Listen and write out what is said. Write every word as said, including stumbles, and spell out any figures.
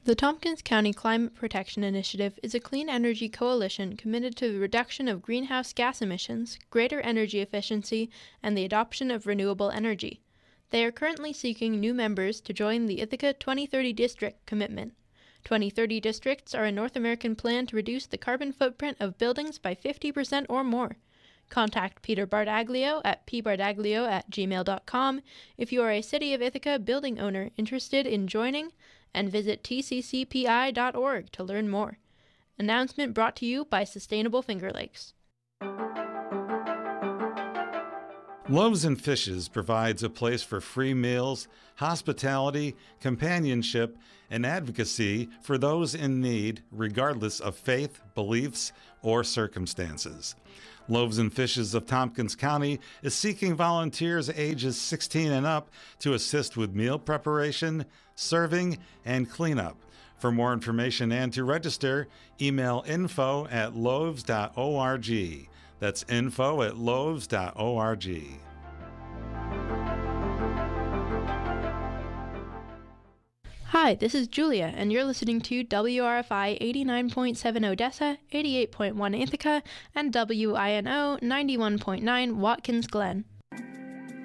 The Tompkins County Climate Protection Initiative is a clean energy coalition committed to the reduction of greenhouse gas emissions, greater energy efficiency, and the adoption of renewable energy. They are currently seeking new members to join the Ithaca twenty thirty District commitment. twenty thirty districts are a North American plan to reduce the carbon footprint of buildings by fifty percent or more. Contact Peter Bardaglio at p bardaglio at gmail dot com if you are a City of Ithaca building owner interested in joining, and visit t c c p i dot org to learn more. Announcement brought to you by Sustainable Finger Lakes. Loaves and Fishes provides a place for free meals, hospitality, companionship, and advocacy for those in need, regardless of faith, beliefs, or circumstances. Loaves and Fishes of Tompkins County is seeking volunteers ages sixteen and up to assist with meal preparation, serving, and cleanup. For more information and to register, email info at loaves dot org. That's info at loaves dot org. Hi, this is Julia, and you're listening to W R F I eighty-nine point seven Odessa, eighty-eight point one Ithaca, and W I N O ninety-one point nine Watkins Glen.